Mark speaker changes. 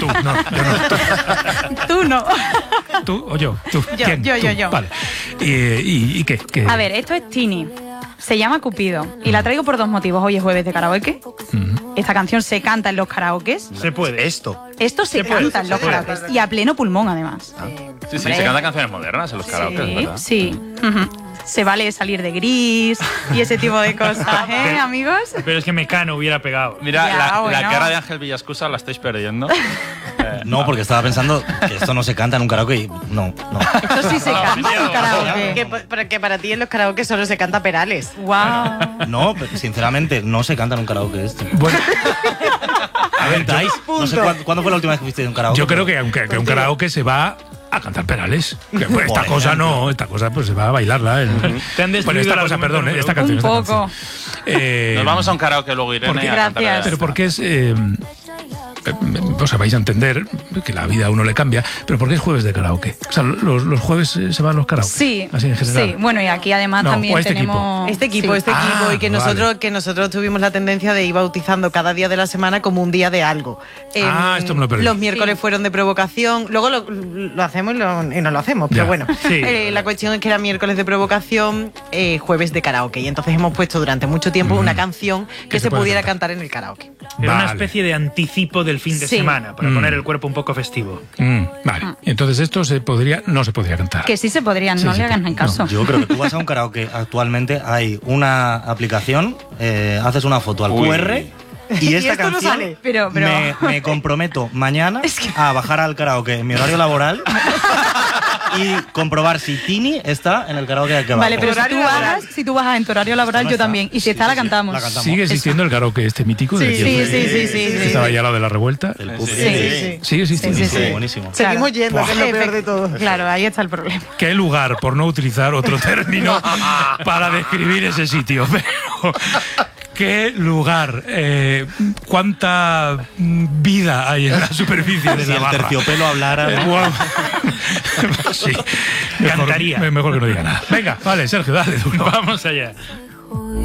Speaker 1: tú, no, yo no.
Speaker 2: Tú no.
Speaker 1: ¿Tú o yo? ¿Tú?
Speaker 2: Yo,
Speaker 1: ¿Quién?
Speaker 2: yo.
Speaker 1: Tú. Vale. ¿Y qué?
Speaker 2: A ver, esto es Tini. Se llama Cupido. Y la traigo por dos motivos. Hoy es jueves de karaoke. Esta canción se canta en los karaokes.
Speaker 3: Se puede.
Speaker 4: Esto.
Speaker 2: Esto se canta en los karaokes. Y a pleno pulmón, además.
Speaker 5: Sí, se cantan canciones modernas en los karaoke, ¿verdad?
Speaker 2: Sí. Se vale salir de Gris y ese tipo de cosas, ¿eh, amigos?
Speaker 3: Pero es que Mecano hubiera pegado.
Speaker 5: Mira,
Speaker 2: Ya,
Speaker 5: la
Speaker 2: bueno.
Speaker 5: cara de Ángel Villascusa la estáis perdiendo.
Speaker 4: No, porque estaba pensando que esto no se canta en un karaoke y no.
Speaker 2: Esto sí se canta en un karaoke.
Speaker 6: Que para ti en los karaoke solo se canta Perales.
Speaker 2: Wow.
Speaker 4: No, pero sinceramente, no se canta en un karaoke esto.
Speaker 1: Bueno,
Speaker 4: A ver, no sé cuándo fue la última vez que fuiste en un karaoke.
Speaker 1: yo creo que aunque un karaoke se va a cantar Perales. Que, pues, esta
Speaker 4: Por
Speaker 1: cosa
Speaker 4: ejemplo.
Speaker 1: no, esta cosa pues se va a bailarla.
Speaker 3: Te han destruido
Speaker 1: Bueno, esta
Speaker 3: el
Speaker 1: cosa,
Speaker 3: argumento
Speaker 1: perdón,
Speaker 3: número
Speaker 1: esta
Speaker 3: uno.
Speaker 1: canción.
Speaker 2: Un
Speaker 1: esta
Speaker 2: poco.
Speaker 1: canción.
Speaker 5: Nos vamos a un karaoke luego, Irene,
Speaker 2: Porque-
Speaker 5: a cantar
Speaker 2: Gracias.
Speaker 1: Pero porque es... o sea, vais a entender que la vida a uno le cambia, pero porque es jueves de karaoke. O sea, los jueves se van los karaoke.
Speaker 2: Sí,
Speaker 1: Así en general.
Speaker 2: sí. Bueno, y aquí además
Speaker 1: No,
Speaker 2: también
Speaker 1: o este
Speaker 2: tenemos...
Speaker 6: Este equipo,
Speaker 2: Sí.
Speaker 6: este equipo,
Speaker 1: Ah,
Speaker 6: y que
Speaker 1: vale.
Speaker 6: nosotros tuvimos la tendencia de ir bautizando cada día de la semana como un día de algo.
Speaker 1: Esto me lo perdí.
Speaker 6: Los miércoles
Speaker 2: Sí.
Speaker 6: fueron de provocación, luego lo hacemos y no lo hacemos,
Speaker 1: Ya.
Speaker 6: pero bueno.
Speaker 3: Sí.
Speaker 6: La cuestión es que era miércoles de provocación, jueves de karaoke, y entonces hemos puesto durante mucho tiempo una canción que
Speaker 1: se
Speaker 6: se
Speaker 1: puede
Speaker 6: pudiera
Speaker 1: cantar.
Speaker 6: cantar en el karaoke.
Speaker 3: Era una
Speaker 1: Vale.
Speaker 3: especie de anticipo del fin de
Speaker 2: Sí.
Speaker 3: semana, para poner el cuerpo un poco festivo.
Speaker 1: Vale. Entonces esto no se podría cantar.
Speaker 2: Que sí se podrían,
Speaker 1: Sí,
Speaker 2: no
Speaker 1: sí,
Speaker 2: le hagan en caso.
Speaker 4: Yo creo que tú vas a un karaoke actualmente, hay una aplicación, haces una foto al
Speaker 5: Uy.
Speaker 4: QR y esta
Speaker 6: esto no
Speaker 4: canción
Speaker 6: sale.
Speaker 2: Pero-
Speaker 4: Me comprometo mañana a bajar al karaoke en mi horario laboral y comprobar si Tini está en el karaoke que va.
Speaker 2: Vale, pero
Speaker 6: Horario laboral.
Speaker 2: si tú bajas en tu horario laboral,
Speaker 4: No
Speaker 2: yo
Speaker 4: está.
Speaker 2: también. Y si está, la cantamos.
Speaker 4: la cantamos.
Speaker 1: ¿Sigue existiendo el karaoke este mítico?
Speaker 6: Sí,
Speaker 1: del
Speaker 6: sí,
Speaker 1: que-
Speaker 6: sí, sí,
Speaker 1: que
Speaker 6: sí.
Speaker 1: estaba ya al lado de la revuelta.
Speaker 4: El pub.
Speaker 6: Sí.
Speaker 1: Sigue existiendo.
Speaker 2: Sí, sí, sí.
Speaker 4: Buenísimo.
Speaker 6: Seguimos yendo, que es lo peor de todo.
Speaker 2: Claro, ahí está el problema.
Speaker 1: Qué lugar, por no utilizar otro término, para describir ese sitio. Pero qué lugar, cuánta vida hay en la superficie de
Speaker 4: Si
Speaker 1: la
Speaker 4: el
Speaker 1: barra.
Speaker 4: terciopelo hablara.
Speaker 1: Guau. Sí,
Speaker 3: Cantaría.
Speaker 1: mejor que no diga nada. Venga, vale, Sergio, dale. Tú, ¿no?
Speaker 3: Vamos allá.